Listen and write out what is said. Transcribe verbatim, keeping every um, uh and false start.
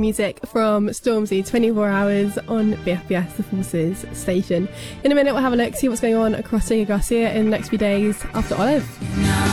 music from Stormzy, twenty-four hours on B F B S, the Forces station. In a minute, we'll have a look, see what's going on across Leo Garcia in the next few days after Olive.